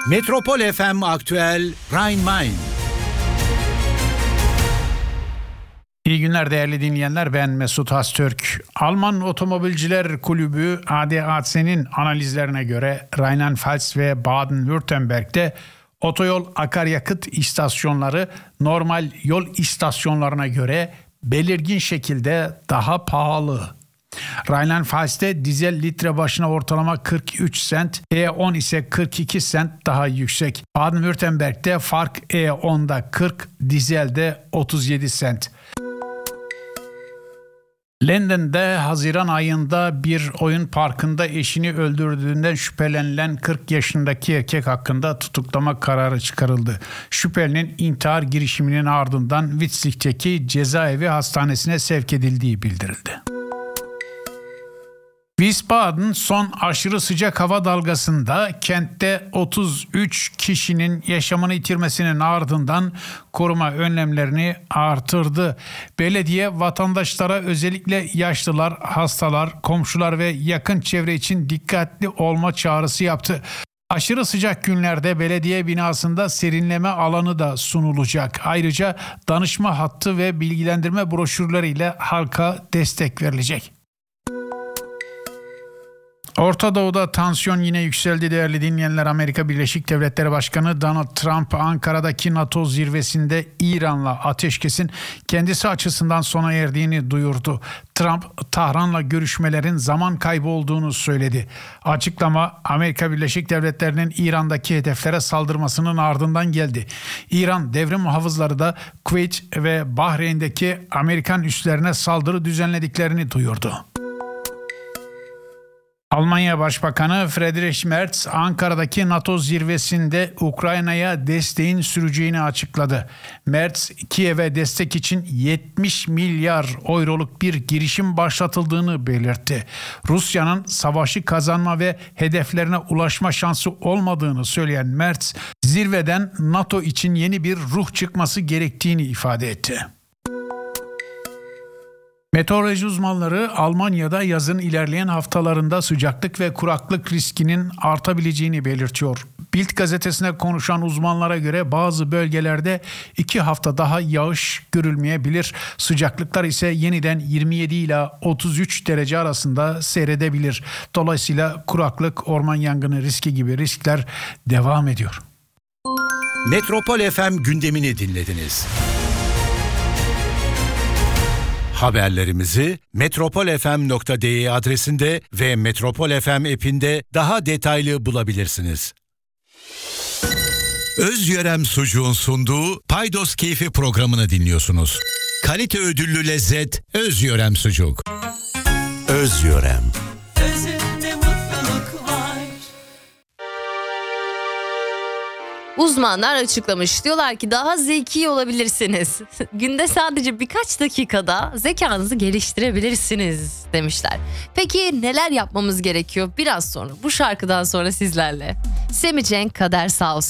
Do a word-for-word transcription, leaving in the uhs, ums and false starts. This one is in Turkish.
Metropol F M Aktüel Rhein-Main. İyi günler değerli dinleyenler, ben Mesut Hastürk. Alman Otomobilciler Kulübü A D A C'nin analizlerine göre Rheinland-Pfalz ve Baden-Württemberg'de otoyol akaryakıt istasyonları normal yol istasyonlarına göre belirgin şekilde daha pahalı. Rheinland-Pfalz'de dizel litre başına ortalama kırk üç sent, E on ise kırk iki sent daha yüksek. Baden-Württemberg'de fark E on'da kırk, dizelde otuz yedi sent. Londra'da Haziran ayında bir oyun parkında eşini öldürdüğünden şüphelenilen kırk yaşındaki erkek hakkında tutuklama kararı çıkarıldı. Şüphelinin intihar girişiminin ardından Witzig'teki cezaevi hastanesine sevk edildiği bildirildi. Wiesbaden son aşırı sıcak hava dalgasında kentte otuz üç kişinin yaşamını yitirmesinin ardından koruma önlemlerini artırdı. Belediye vatandaşlara özellikle yaşlılar, hastalar, komşular ve yakın çevre için dikkatli olma çağrısı yaptı. Aşırı sıcak günlerde belediye binasında serinleme alanı da sunulacak. Ayrıca danışma hattı ve bilgilendirme broşürleriyle halka destek verilecek. Orta Doğu'da tansiyon yine yükseldi değerli dinleyenler. Amerika Birleşik Devletleri Başkanı Donald Trump Ankara'daki NATO zirvesinde İran'la ateşkesin kendisi açısından sona erdiğini duyurdu. Trump, Tahran'la görüşmelerin zaman kaybı olduğunu söyledi. Açıklama Amerika Birleşik Devletleri'nin İran'daki hedeflere saldırmasının ardından geldi. İran devrim muhafızları da Kuveyt ve Bahreyn'deki Amerikan üslerine saldırı düzenlediklerini duyurdu. Almanya Başbakanı Friedrich Merz, Ankara'daki NATO zirvesinde Ukrayna'ya desteğin süreceğini açıkladı. Merz, Kiev'e destek için yetmiş milyar euroluk bir girişim başlatıldığını belirtti. Rusya'nın savaşı kazanma ve hedeflerine ulaşma şansı olmadığını söyleyen Merz, zirveden NATO için yeni bir ruh çıkması gerektiğini ifade etti. Meteoroloji uzmanları Almanya'da yazın ilerleyen haftalarında sıcaklık ve kuraklık riskinin artabileceğini belirtiyor. Bild gazetesine konuşan uzmanlara göre bazı bölgelerde iki hafta daha yağış görülmeyebilir. Sıcaklıklar ise yeniden yirmi yedi ila otuz üç derece arasında seyredebilir. Dolayısıyla kuraklık, orman yangını riski gibi riskler devam ediyor. Metropol F M gündemini dinlediniz. Haberlerimizi metropol f m nokta d e adresinde ve Metropol F M app'inde daha detaylı bulabilirsiniz. Özyörem Sucuğun sunduğu Paydos Keyfi programını dinliyorsunuz. Kalite ödüllü lezzet Özyörem Sucuk. Özyörem. Özünde mutluluk var. Uzmanlar açıklamış. Diyorlar ki daha zeki olabilirsiniz. Günde sadece birkaç dakikada zekanızı geliştirebilirsiniz demişler. Peki neler yapmamız gerekiyor? Biraz sonra, bu şarkıdan sonra sizlerle. Semih Cenk, Kader Sağ olsun.